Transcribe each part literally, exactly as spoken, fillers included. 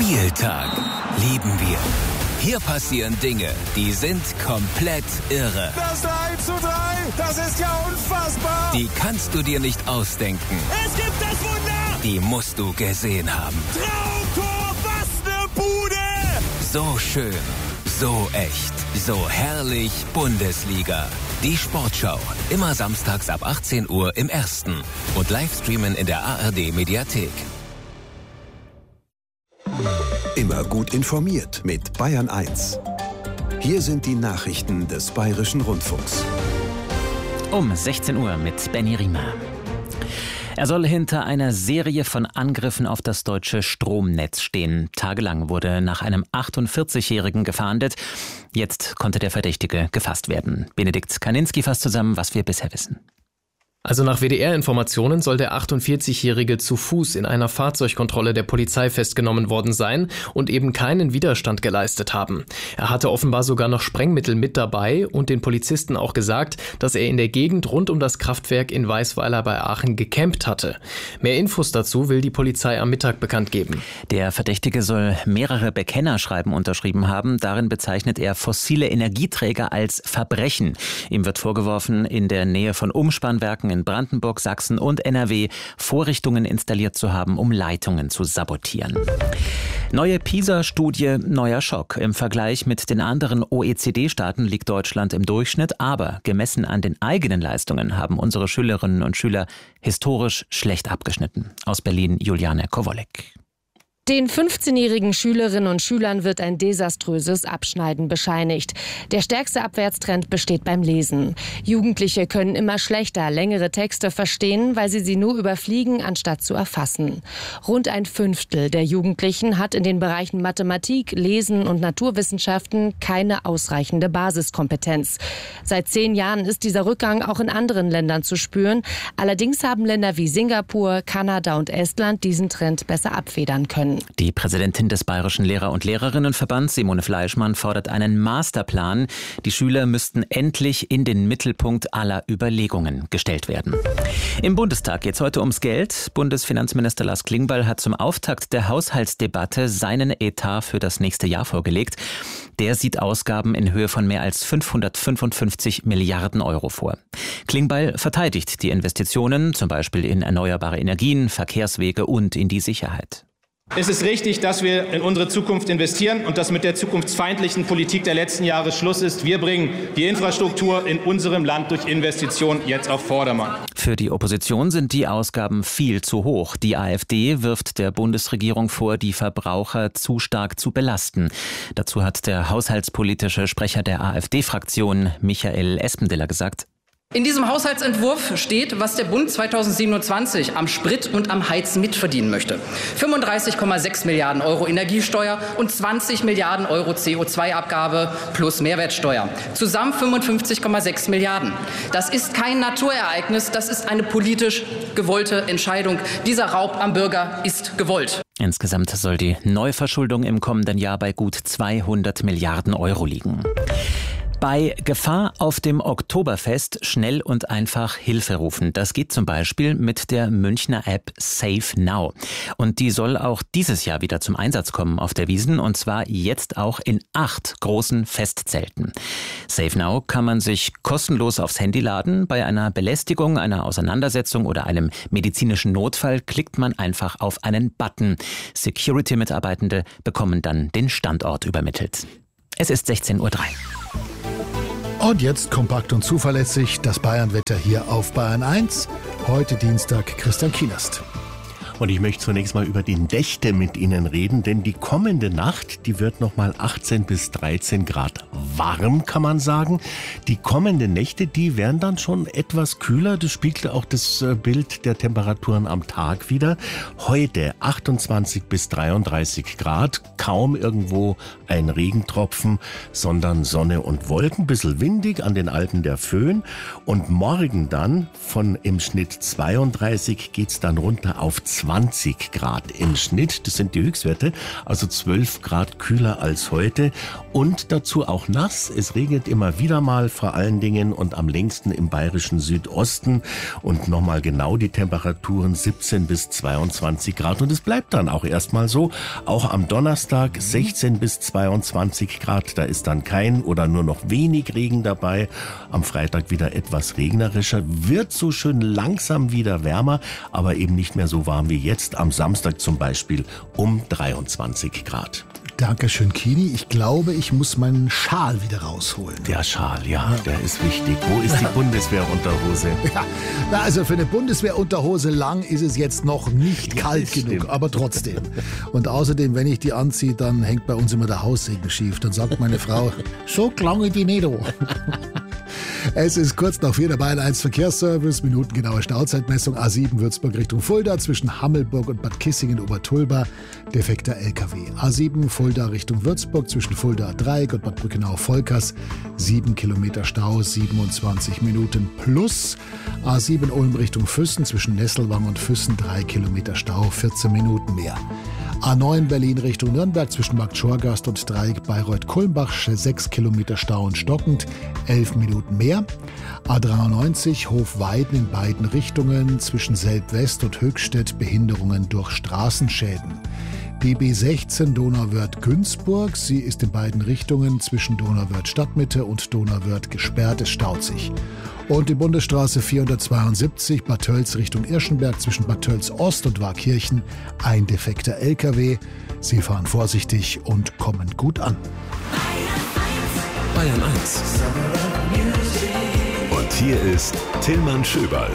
Spieltag. Lieben wir. Hier passieren Dinge, die sind komplett irre. Das drei zu drei, das ist ja unfassbar. Die kannst du dir nicht ausdenken. Es gibt das Wunder. Die musst du gesehen haben. Traumtor, was ne Bude. So schön, so echt, so herrlich Bundesliga. Die Sportschau, immer samstags ab achtzehn Uhr im Ersten und Livestreamen in der A R D-Mediathek. Immer gut informiert mit Bayern eins. Hier sind die Nachrichten des Bayerischen Rundfunks. Um sechzehn Uhr mit Benny Riemer. Er soll hinter einer Serie von Angriffen auf das deutsche Stromnetz stehen. Tagelang wurde nach einem achtundvierzigjährigen gefahndet. Jetzt konnte der Verdächtige gefasst werden. Benedikt Kaninski fasst zusammen, was wir bisher wissen. Also nach W D R-Informationen soll der achtundvierzigjährige zu Fuß in einer Fahrzeugkontrolle der Polizei festgenommen worden sein und eben keinen Widerstand geleistet haben. Er hatte offenbar sogar noch Sprengmittel mit dabei und den Polizisten auch gesagt, dass er in der Gegend rund um das Kraftwerk in Weißweiler bei Aachen gecampt hatte. Mehr Infos dazu will die Polizei am Mittag bekannt geben. Der Verdächtige soll mehrere Bekennerschreiben unterschrieben haben. Darin bezeichnet er fossile Energieträger als Verbrechen. Ihm wird vorgeworfen, in der Nähe von Umspannwerken in Brandenburg, Sachsen und N R W Vorrichtungen installiert zu haben, um Leitungen zu sabotieren. Neue PISA-Studie, neuer Schock. Im Vergleich mit den anderen O E C D-Staaten liegt Deutschland im Durchschnitt, aber gemessen an den eigenen Leistungen haben unsere Schülerinnen und Schüler historisch schlecht abgeschnitten. Aus Berlin Juliane Kowolek. Den fünfzehnjährigen Schülerinnen und Schülern wird ein desaströses Abschneiden bescheinigt. Der stärkste Abwärtstrend besteht beim Lesen. Jugendliche können immer schlechter längere Texte verstehen, weil sie sie nur überfliegen, anstatt zu erfassen. Rund ein Fünftel der Jugendlichen hat in den Bereichen Mathematik, Lesen und Naturwissenschaften keine ausreichende Basiskompetenz. Seit zehn Jahren ist dieser Rückgang auch in anderen Ländern zu spüren. Allerdings haben Länder wie Singapur, Kanada und Estland diesen Trend besser abfedern können. Die Präsidentin des Bayerischen Lehrer- und Lehrerinnenverbands, Simone Fleischmann, fordert einen Masterplan. Die Schüler müssten endlich in den Mittelpunkt aller Überlegungen gestellt werden. Im Bundestag geht es heute ums Geld. Bundesfinanzminister Lars Klingbeil hat zum Auftakt der Haushaltsdebatte seinen Etat für das nächste Jahr vorgelegt. Der sieht Ausgaben in Höhe von mehr als fünfhundertfünfundfünfzig Milliarden Euro vor. Klingbeil verteidigt die Investitionen, zum Beispiel in erneuerbare Energien, Verkehrswege und in die Sicherheit. Es ist richtig, dass wir in unsere Zukunft investieren und dass mit der zukunftsfeindlichen Politik der letzten Jahre Schluss ist. Wir bringen die Infrastruktur in unserem Land durch Investitionen jetzt auf Vordermann. Für die Opposition sind die Ausgaben viel zu hoch. Die AfD wirft der Bundesregierung vor, die Verbraucher zu stark zu belasten. Dazu hat der haushaltspolitische Sprecher der AfD-Fraktion Michael Espendiller gesagt: In diesem Haushaltsentwurf steht, was der Bund zweitausendsiebenundzwanzig am Sprit und am Heizen mitverdienen möchte. fünfunddreißig Komma sechs Milliarden Euro Energiesteuer und zwanzig Milliarden Euro C O zwei Abgabe plus Mehrwertsteuer. Zusammen fünfundfünfzig Komma sechs Milliarden. Das ist kein Naturereignis, das ist eine politisch gewollte Entscheidung. Dieser Raub am Bürger ist gewollt. Insgesamt soll die Neuverschuldung im kommenden Jahr bei gut zweihundert Milliarden Euro liegen. Bei Gefahr auf dem Oktoberfest schnell und einfach Hilfe rufen. Das geht zum Beispiel mit der Münchner App Safe Now. Und die soll auch dieses Jahr wieder zum Einsatz kommen auf der Wiesn, und zwar jetzt auch in acht großen Festzelten. Safe Now kann man sich kostenlos aufs Handy laden. Bei einer Belästigung, einer Auseinandersetzung oder einem medizinischen Notfall klickt man einfach auf einen Button. Security-Mitarbeitende bekommen dann den Standort übermittelt. Es ist sechzehn Uhr drei. Und jetzt kompakt und zuverlässig das Bayernwetter hier auf Bayern eins. Heute Dienstag, Christian Kienast. Und ich möchte zunächst mal über die Nächte mit Ihnen reden, denn die kommende Nacht, die wird nochmal achtzehn bis dreizehn Grad warm, kann man sagen. Die kommenden Nächte, die werden dann schon etwas kühler. Das spiegelt auch das Bild der Temperaturen am Tag wieder. Heute achtundzwanzig bis dreiunddreißig Grad, kaum irgendwo ein Regentropfen, sondern Sonne und Wolken, bisschen windig, an den Alpen der Föhn. Und morgen dann von im Schnitt zweiunddreißig geht's dann runter auf zwanzig Grad im Schnitt. Das sind die Höchstwerte, also zwölf Grad kühler als heute. Und dazu auch nass. Es regnet immer wieder mal, vor allen Dingen und am längsten im bayerischen Südosten. Und nochmal genau die Temperaturen siebzehn bis zweiundzwanzig Grad. Und es bleibt dann auch erstmal so. Auch am Donnerstag sechzehn bis zweiundzwanzig Grad. Da ist dann kein oder nur noch wenig Regen dabei. Am Freitag wieder etwas regnerischer. Wird so schön langsam wieder wärmer, aber eben nicht mehr so warm wie jetzt. Am Samstag zum Beispiel um dreiundzwanzig Grad. Dankeschön, Kini. Ich glaube, ich muss meinen Schal wieder rausholen. Der Schal, ja, ja. Der ist wichtig. Wo ist die Bundeswehrunterhose? Ja, na also für eine Bundeswehrunterhose lang ist es jetzt noch nicht kalt ja, genug, stimmt. aber trotzdem. Und außerdem, wenn ich die anziehe, dann hängt bei uns immer der Haussegen schief. Dann sagt meine Frau, so klange die nicht. Es ist kurz nach vier, der Bayern eins Verkehrsservice, minutengenaue Stauzeitmessung, A sieben Würzburg Richtung Fulda, zwischen Hammelburg und Bad Kissingen-Obertulba, defekter L K W. A sieben Fulda Richtung Würzburg, zwischen Fulda Dreieck und Bad Brückenau-Volkers, sieben Kilometer Stau, siebenundzwanzig Minuten plus. A sieben Ulm Richtung Füssen, zwischen Nesselwang und Füssen, drei Kilometer Stau, vierzehn Minuten mehr. A neun Berlin Richtung Nürnberg zwischen Markt Schorgast und Dreieck Bayreuth-Kulmbach, sechs Kilometer Stau und stockend, elf Minuten mehr. A dreiundneunzig Hofweiden in beiden Richtungen zwischen Selb-West und Höchstädt, Behinderungen durch Straßenschäden. D B sechzehn Donauwörth-Günzburg, sie ist in beiden Richtungen zwischen Donauwörth-Stadtmitte und Donauwörth gesperrt, es staut sich. Und die Bundesstraße vierhundertzweiundsiebzig Bad Tölz Richtung Irschenberg zwischen Bad Tölz Ost und Warkirchen, ein defekter L K W. Sie fahren vorsichtig und kommen gut an. Bayern eins. Und hier ist Tillmann Schöberl.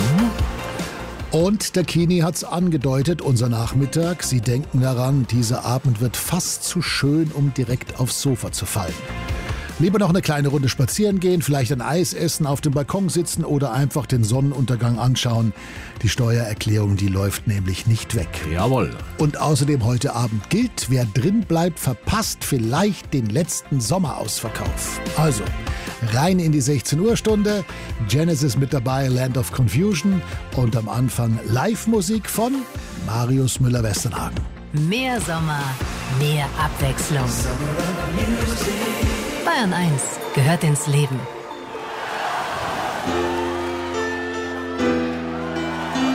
Und der Kini hat's angedeutet, unser Nachmittag. Sie denken daran, dieser Abend wird fast zu schön, um direkt aufs Sofa zu fallen. Lieber noch eine kleine Runde spazieren gehen, vielleicht ein Eis essen, auf dem Balkon sitzen oder einfach den Sonnenuntergang anschauen. Die Steuererklärung, die läuft nämlich nicht weg. Jawohl. Und außerdem heute Abend gilt, wer drin bleibt, verpasst vielleicht den letzten Sommerausverkauf. Also, rein in die sechzehn Uhr Stunde, Genesis mit dabei, Land of Confusion und am Anfang Live-Musik von Marius Müller-Westernhagen. Mehr Sommer, mehr Abwechslung. Bayern eins gehört ins Leben.